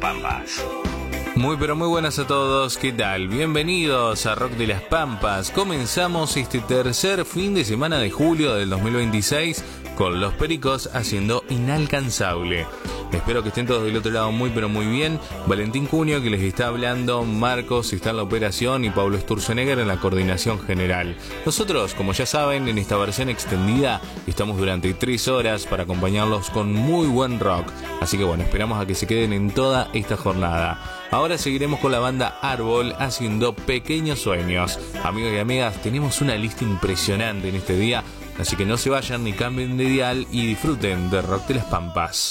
Pampas. Muy pero muy buenas a todos, ¿qué tal? Bienvenidos a Rock de las Pampas. Comenzamos este tercer fin de semana de julio del 2026 con Los Pericos haciendo Inalcanzable. Espero que estén todos del otro lado muy pero muy bien. Valentín Cunio que les está hablando, Marcos está en la operación y Pablo Sturzenegger en la coordinación general. Nosotros, como ya saben, en esta versión extendida estamos durante 3 horas para acompañarlos con muy buen rock. Así que bueno, esperamos a que se queden en toda esta jornada. Ahora seguiremos con la banda Árbol haciendo Pequeños Sueños. Amigos y amigas, tenemos una lista impresionante en este día, así que no se vayan ni cambien de dial y disfruten de Rock de las Pampas.